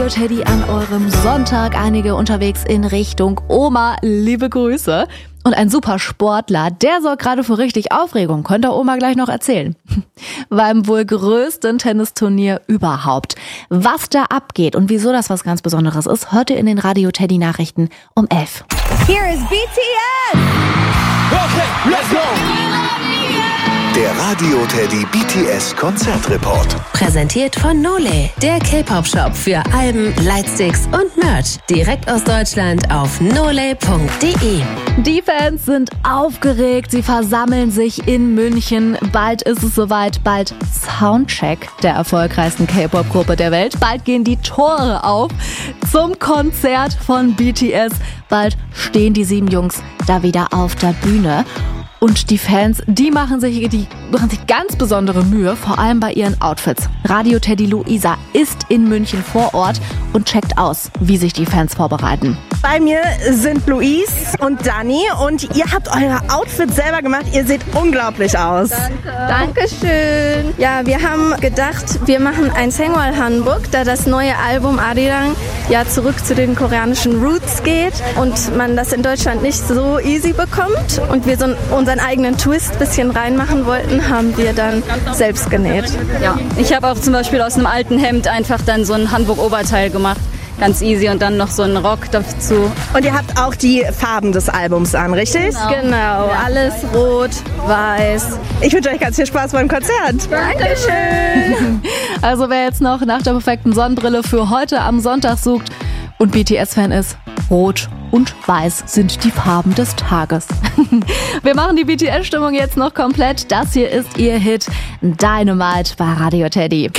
Teddy an eurem Sonntag, einige unterwegs in Richtung Oma, liebe Grüße. Und ein super Sportler, der sorgt gerade für richtig Aufregung, könnt ihr Oma gleich noch erzählen. Beim wohl größten Tennisturnier überhaupt. Was da abgeht und wieso das was ganz Besonderes ist, hört ihr in den Radio Teddy Nachrichten um 11. Here is BTS! Okay, let's go! Der Radio Teddy BTS Konzertreport. Präsentiert von Nole, der K-Pop-Shop für Alben, Lightsticks und Merch. Direkt aus Deutschland auf nole.de. Die Fans sind aufgeregt, sie versammeln sich in München. Bald ist es soweit, bald Soundcheck der erfolgreichsten K-Pop-Gruppe der Welt. Bald gehen die Tore auf zum Konzert von BTS. Bald stehen die 7 Jungs da wieder auf der Bühne. Und die Fans, die machen sich ganz besondere Mühe, vor allem bei ihren Outfits. Radio Teddy Luisa ist in München vor Ort und checkt aus, wie sich die Fans vorbereiten. Bei mir sind Luis und Dani und ihr habt eure Outfits selber gemacht. Ihr seht unglaublich aus. Dankeschön. Ja, wir haben gedacht, wir machen ein Sengwal Hanbok, da das neue Album Arirang ja zurück zu den koreanischen Roots geht und man das in Deutschland nicht so easy bekommt und wir so unseren eigenen Twist ein bisschen reinmachen wollten, haben wir dann selbst genäht. Ja, ich habe auch zum Beispiel aus einem alten Hemd einfach dann so ein Hanbok-Oberteil gemacht. Ganz easy und dann noch so einen Rock dazu. Und ihr habt auch die Farben des Albums an, richtig? Genau, alles rot, weiß. Ich wünsche euch ganz viel Spaß beim Konzert. Dankeschön. Also wer jetzt noch nach der perfekten Sonnenbrille für heute am Sonntag sucht und BTS-Fan ist, rot und weiß sind die Farben des Tages. Wir machen die BTS-Stimmung jetzt noch komplett. Das hier ist ihr Hit Dynamite bei Radio Teddy.